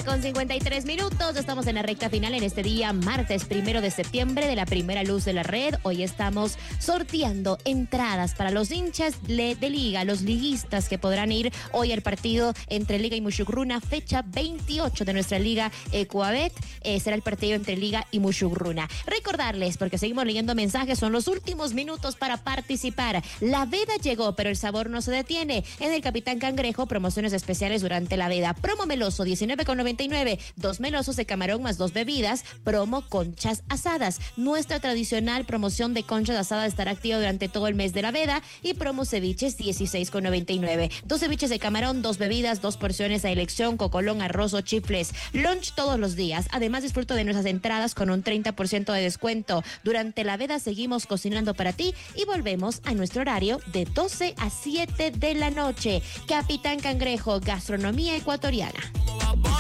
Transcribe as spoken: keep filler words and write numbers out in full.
con cincuenta y tres minutos. Estamos en la recta final en este día, martes primero de septiembre, de la primera luz de la red. Hoy estamos sorteando entradas para los hinchas de liga, los liguistas que podrán ir hoy al partido entre Liga y Muchugruna, fecha veintiocho de nuestra Liga Ecuabet. Eh, será el partido entre Liga y Muchugruna. Recordarles, porque seguimos leyendo mensajes, son los últimos minutos para participar. La veda llegó, pero el sabor no se detiene. En el Capitán Cangrejo, promociones especiales durante la veda. Promo meloso, diecinueve con noventa y nueve. Dos melosos de camarón más dos bebidas. Promo conchas asadas. Nuestra tradicional promoción de conchas asadas estará activa durante todo el mes de la veda. Y promo ceviches, dieciséis con noventa y nueve. Dos ceviches de camarón, dos bebidas, dos porciones a elección, cocolón, arroz o chifles. Lunch todos los días. Además, disfruto de nuestras entradas con un treinta por ciento de descuento. Durante la veda seguimos cocinando para ti y volvemos a nuestro horario de doce a siete de la noche. Capitán Cangrejo, gastronomía ecuatoriana.